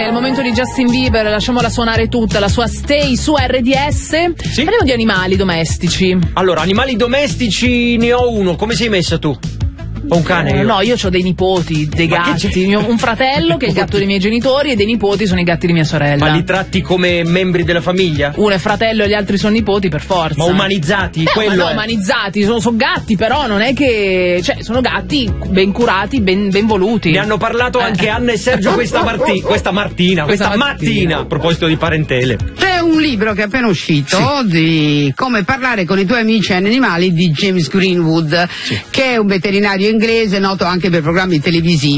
È il momento di Justin Bieber, lasciamola suonare tutta, la sua Stay su RDS. Sì? Parliamo di animali domestici. Allora, animali domestici ne ho uno, come sei messa tu? Ho un cane io. No, io ho dei nipoti, dei gatti. Un fratello che è il gatto dei miei genitori e dei nipoti sono i gatti di mia sorella. Ma li tratti come membri della famiglia? Uno è fratello e gli altri sono nipoti, per forza. Ma umanizzati? Quello no, umanizzati, sono gatti, però non è che... Cioè, sono gatti ben curati, ben voluti. Ne hanno parlato anche Anna e Sergio questa mattina, a proposito di parentele. C'è un libro che è appena uscito di Come parlare con i tuoi amici animali di James Greenwood, che è un veterinario inglese noto anche per programmi televisivi.